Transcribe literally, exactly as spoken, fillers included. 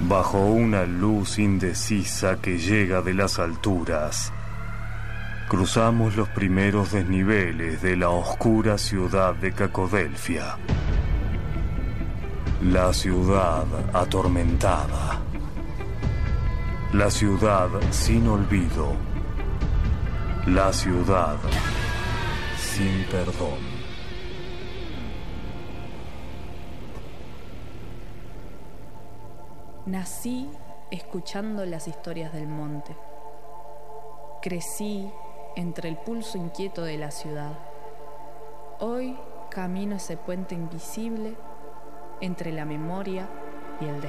Bajo una luz indecisa que llega de las alturas, cruzamos los primeros desniveles de la oscura ciudad de Cacodelfia. La ciudad atormentada. La ciudad sin olvido. La ciudad sin perdón. Nací escuchando las historias del monte. Crecí entre el pulso inquieto de la ciudad. Hoy camino ese puente invisible entre la memoria y el destino.